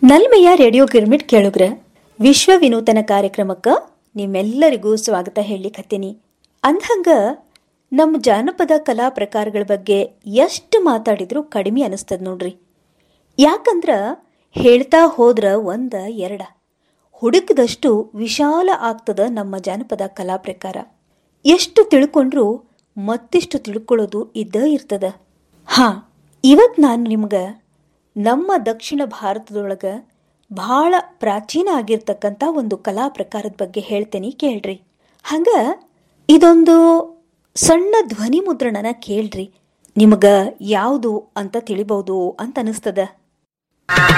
ನಲ್ಮೆಯ radio girmit ಕೇಳುಗ್ರ ವಿಶ್ವ ವಿನೂತನ ಕಾರ್ಯಕ್ರಮಕ್ಕೆ ನಿಮ್ಮೆಲ್ಲರಿಗೂ ಸ್ವಾಗತ ಹೇಳಿಕತ್ತೀನಿ. ಅಂದ್ಹಂಗ ನಮ್ಮ ಜಾನಪದ ಕಲಾ ಪ್ರಕಾರಗಳ ಬಗ್ಗೆ ಎಷ್ಟು ಮಾತಾಡಿದ್ರೂ ಕಡಿಮೆ ಅನಿಸ್ತದ ನೋಡ್ರಿ. ಯಾಕಂದ್ರ ಹೇಳ್ತಾ ಹೋದ್ರ ಒಂದ ಎರಡ ಹುಡುಕದಷ್ಟು ವಿಶಾಲ ಆಗ್ತದ ನಮ್ಮ ಜಾನಪದ ಕಲಾ ಪ್ರಕಾರ. ಎಷ್ಟು ತಿಳ್ಕೊಂಡ್ರೂ ಮತ್ತಿಷ್ಟು ತಿಳ್ಕೊಳ್ಳೋದು ಇದ್ದ ಇರ್ತದ. ಇವತ್ತು ನಾನು ನಿಮ್ಗೆ ನಮ್ಮ ದಕ್ಷಿಣ ಭಾರತದೊಳಗೆ ಬಹಳ ಪ್ರಾಚೀನ ಆಗಿರ್ತಕ್ಕಂಥ ಒಂದು ಕಲಾ ಪ್ರಕಾರದ ಬಗ್ಗೆ ಹೇಳ್ತೇನೆ, ಕೇಳ್ರಿ. ಹಂಗ ಇದೊಂದು ಸಣ್ಣ ಧ್ವನಿ ಮುದ್ರಣನ ಕೇಳ್ರಿ, ನಿಮ್ಗ ಯಾವುದು ಅಂತ ತಿಳಿಬಹುದು ಅಂತ ಅನಿಸ್ತದ.